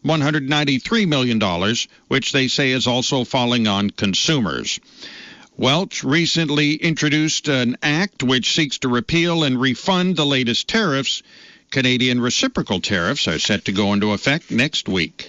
$193 million, which they say is also falling on consumers. Welch recently introduced an act which seeks to repeal and refund the latest tariffs. Canadian reciprocal tariffs are set to go into effect next week.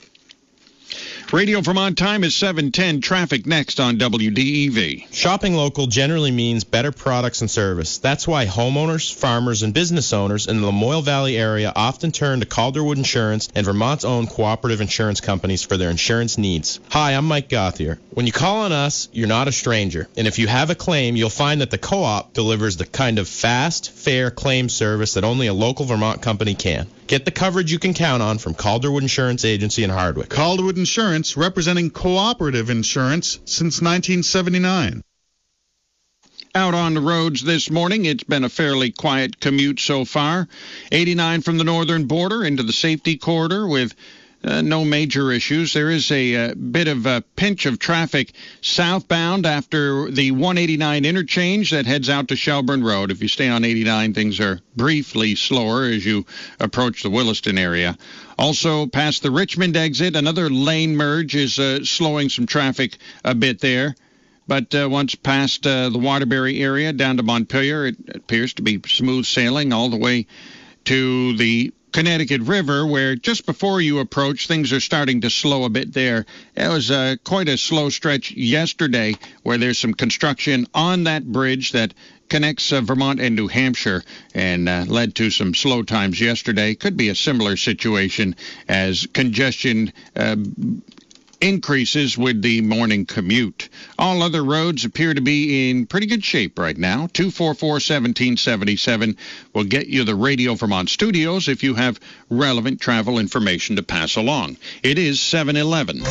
Radio Vermont time is 7:10. Traffic next on WDEV. Shopping local generally means better products and service. That's why homeowners, farmers, and business owners in the Lamoille Valley area often turn to Calderwood Insurance and Vermont's own cooperative insurance companies for their insurance needs. Hi, I'm Mike Gauthier. When you call on us, you're not a stranger. And if you have a claim, you'll find that the co-op delivers the kind of fast, fair claim service that only a local Vermont company can. Get the coverage you can count on from Calderwood Insurance Agency in Hardwick. Calderwood Insurance, representing cooperative insurance since 1979. Out on the roads this morning, it's been a fairly quiet commute so far. 89 from the northern border into the safety corridor with no major issues. There is a bit of a pinch of traffic southbound after the 189 interchange that heads out to Shelburne Road. If you stay on 89, things are briefly slower as you approach the Williston area. Also, past the Richmond exit, another lane merge is slowing some traffic a bit there. But once past the Waterbury area down to Montpelier, it appears to be smooth sailing all the way to the Connecticut River, where just before you approach, things are starting to slow a bit there. It was quite a slow stretch yesterday where there's some construction on that bridge that connects Vermont and New Hampshire and led to some slow times yesterday. Could be a similar situation as congestion increases with the morning commute. All other roads appear to be in pretty good shape right now. 244-1777 will get you the Radio Vermont studios if you have relevant travel information to pass along. It is 7:11.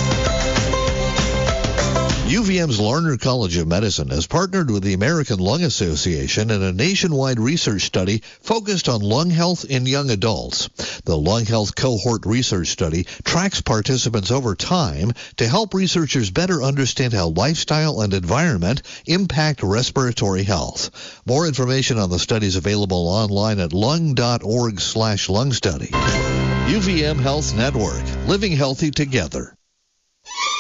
UVM's Larner College of Medicine has partnered with the American Lung Association in a nationwide research study focused on lung health in young adults. The Lung Health Cohort Research Study tracks participants over time to help researchers better understand how lifestyle and environment impact respiratory health. More information on the study is available online at lung.org/lung study. UVM Health Network, living healthy together.